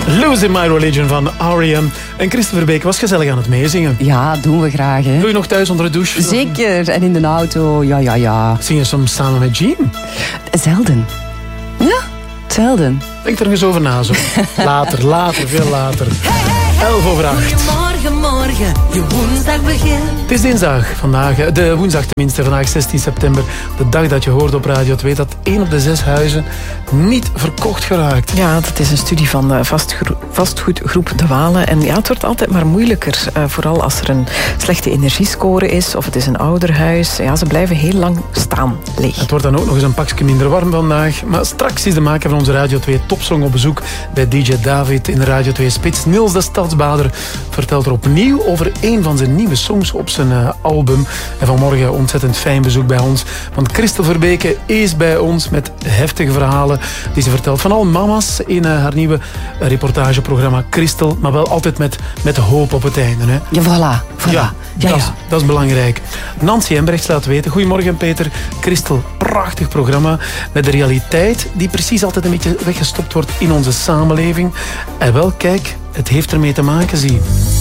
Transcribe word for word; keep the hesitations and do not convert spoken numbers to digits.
Losing My Religion van R E M. En Christopher Beek was gezellig aan het meezingen. Ja, doen we graag. Hè. Doe je nog thuis onder de douche? Zeker, en in de auto, ja, ja, ja. Zing je soms samen met Jean? Zelden. Ja, zelden. Denk er eens over na zo. Later, later, veel later. Elf over acht. Goedemorgen, morgen, je woensdag begint. Het is dinsdag vandaag, de woensdag tenminste, vandaag zestien september. De dag dat je hoort op Radio twee dat één op de zes huizen niet verkocht geraakt. Ja, dat is een studie van de vastgoedgroep De Walen. En ja, het wordt altijd maar moeilijker. Uh, vooral als er een slechte energiescore is of het is een ouder huis. Ja, ze blijven heel lang staan leeg. Het wordt dan ook nog eens een pakje minder warm vandaag. Maar straks is de maker van onze Radio twee topsong op bezoek bij D J David in de Radio twee Spits. Niels de Stadsbader vertelt er opnieuw over een van zijn nieuwe songs op zijn uh, album. En vanmorgen ontzettend fijn bezoek bij ons. Want Christel Verbeke is bij ons met heftige verhalen die ze vertelt van al mama's in uh, haar nieuwe uh, reportageprogramma Christel. Maar wel altijd met, met hoop op het einde. Hè? Ja, voilà. voilà. Ja, ja, dat, is, ja. dat is belangrijk. Nancy Embrechts laat weten. Goedemorgen Peter. Christel, prachtig programma met de realiteit die precies altijd een beetje weggestopt wordt in onze samenleving. En wel, kijk, het heeft ermee te maken, zie.